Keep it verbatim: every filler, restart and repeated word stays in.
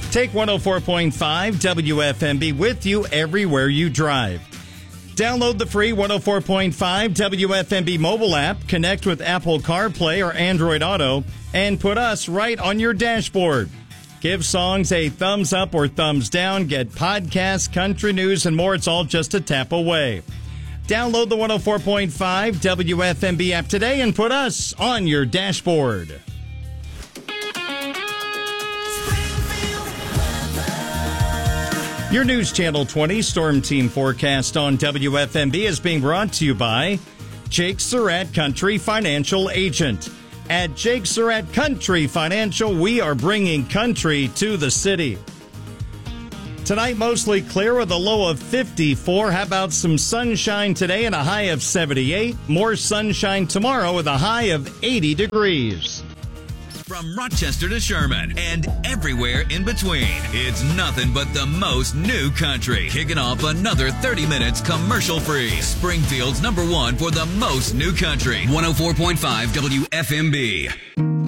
Take one oh four point five W F M B with you everywhere you drive. Download the free one oh four point five W F M B mobile app, connect with Apple CarPlay or Android Auto, and put us right on your dashboard. Give songs a thumbs up or thumbs down, get podcasts, country news, and more. It's all just a tap away. Download the one oh four point five W F M B app today and put us on your dashboard. Your News Channel twenty Storm Team forecast on W F M B is being brought to you by Jake Surratt Country Financial Agent. At Jake Surratt Country Financial, we are bringing country to the city. Tonight, mostly clear with a low of fifty-four. How about some sunshine today and a high of seventy-eight? More sunshine tomorrow with a high of eighty degrees. From Rochester to Sherman and everywhere in between, it's nothing but the most new country. Kicking off another thirty minutes commercial-free. Springfield's number one for the most new country. one oh four point five W F M B.